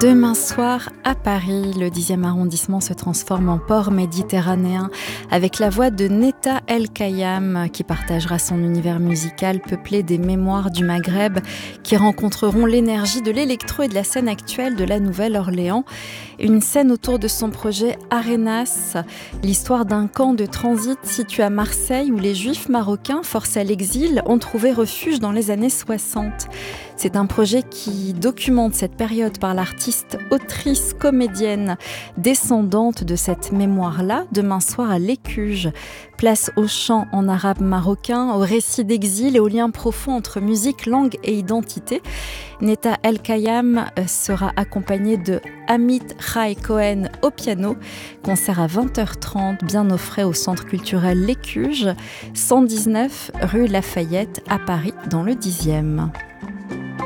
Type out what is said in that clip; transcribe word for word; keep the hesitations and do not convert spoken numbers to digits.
Demain soir, à Paris, le dixième arrondissement se transforme en port méditerranéen avec la voix de Neta El Kayam qui partagera son univers musical peuplé des mémoires du Maghreb qui rencontreront l'énergie de l'électro et de la scène actuelle de la Nouvelle-Orléans. Une scène autour de son projet Arenas, l'histoire d'un camp de transit situé à Marseille où les juifs marocains forcés à l'exil ont trouvé refuge dans les années soixante. C'est un projet qui documente cette période par l'artiste, autrice, comédienne, descendante de cette mémoire-là, demain soir à l'Écuge. Place au chant en arabe marocain, au récit d'exil et au lien profond entre musique, langue et identité. Neta El Kayam sera accompagnée de Amit Chai Cohen au piano. Concert à vingt heures trente, bien au frais au centre culturel L'Écuge, cent dix-neuf rue Lafayette à Paris, dans le dixième.